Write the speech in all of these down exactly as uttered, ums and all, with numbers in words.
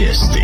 Vijesti.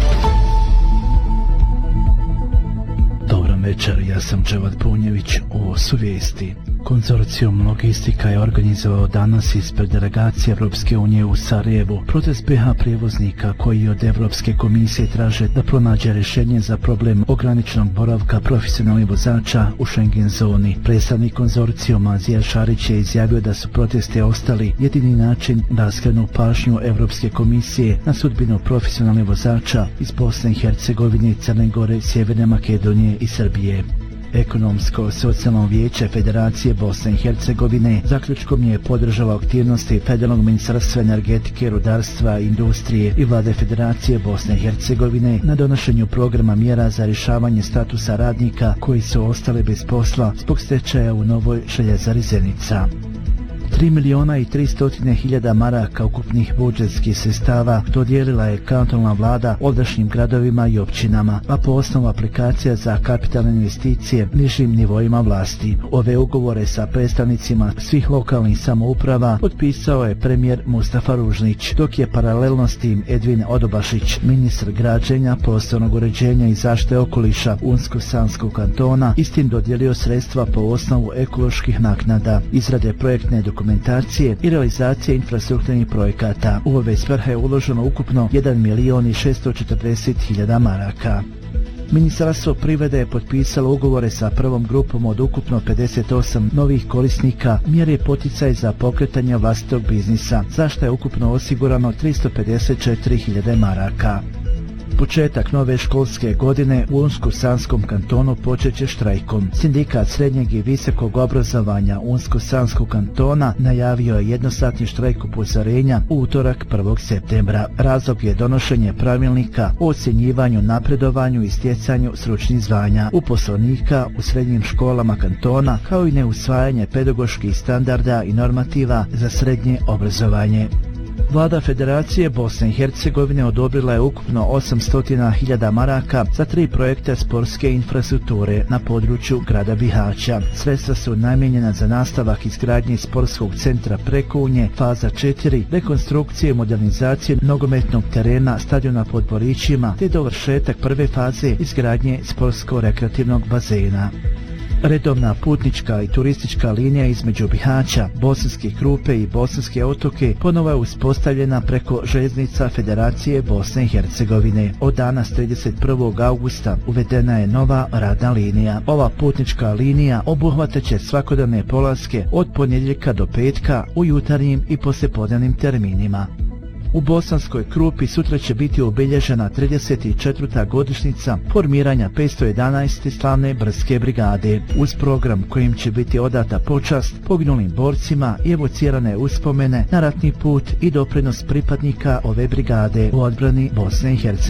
Dobro večer, ja sam Dževad Punjević, ovo su vijesti. Konzorcijum Logistika je organizovao danas ispred delegacije Evropske unije u Sarajevu protest be ha prijevoznika koji od Evropske komisije traže da pronađe rješenje za problem ograničenog boravka profesionalnih vozača u Schengen zoni. Predstavnik konzorcijuma Zijar Šarić je izjavio da su proteste ostali jedini način da skrenu pažnju Evropske komisije na sudbinu profesionalnih vozača iz Bosne i Hercegovine, Crne Gore, Sjeverne Makedonije i Srbije. Ekonomsko-socijalno vijeće Federacije Bosne i Hercegovine zaključkom je podržalo aktivnosti Federalnog ministarstva energetike, rudarstva i industrije i vlade Federacije Bosne i Hercegovine na donošenju programa mjera za rješavanje statusa radnika koji su ostali bez posla zbog stečaja u Novoj željezari Zenica. tri miliona i tristo hiljada maraka ukupnih budžetskih sredstava dodijelila je kantonalna vlada ovdašnjim gradovima i općinama, a po osnovu aplikacija za kapitalne investicije nižim nivoima vlasti. Ove ugovore sa predstavnicima svih lokalnih samouprava potpisao je premijer Mustafa Ružnić, dok je paralelno s tim Edvin Odobašić, ministar građenja, prostornog uređenja i zaštite okoliša Unsko-Sanskog kantona, istim dodijelio sredstva po osnovu ekoloških naknada, izrade projektne dokumentacije dokumentacije i realizacije infrastrukturnih projekata. U ove svrhe je uloženo ukupno jedan milion i šesto četrdeset hiljada maraka. Ministarstvo privrede je potpisalo ugovore sa prvom grupom od ukupno pedeset osam novih korisnika mjere poticaj za pokretanje vlastitog biznisa, za što je ukupno osigurano tristo pedeset četiri hiljade maraka. Početak nove školske godine u Unsko-Sanskom kantonu počet će štrajkom. Sindikat srednjeg i visokog obrazovanja Unsko-Sanskog kantona najavio je jednosatni štrajk upozorenja u utorak prvog septembra. Razlog je donošenje pravilnika o ocjenjivanju, napredovanju i stjecanju stručnih zvanja uposlenika u srednjim školama kantona, kao i neusvajanje pedagoških standarda i normativa za srednje obrazovanje. Vlada Federacije Bosne i Hercegovine odobrila je ukupno osamsto hiljada maraka za tri projekta sportske infrastrukture na području grada Bihaća. Sredstva su namijenjena za nastavak izgradnje sportskog centra Prekounje, faza četiri, rekonstrukcije i modernizacije nogometnog terena stadiona pod Borićima, te dovršetak prve faze izgradnje sportsko-rekreativnog bazena. Redovna putnička i turistička linija između Bihaća, Bosanske Krupe i Bosanske Otoke ponovo je uspostavljena preko željeznica Federacije Bosne i Hercegovine. Od danas trideset prvog augusta uvedena je nova radna linija. Ova putnička linija obuhvataće svakodnevne polaske od ponedjeljka do petka u jutarnjim i poslijepodnevnim terminima. U Bosanskoj Krupi sutra će biti obilježena trideset četvrta godišnjica formiranja petsto jedanaeste slavne brdske brigade, uz program kojim će biti odata počast poginulim borcima i evocirane uspomene na ratni put i doprinos pripadnika ove brigade u odbrani Bosne i Hercegovine.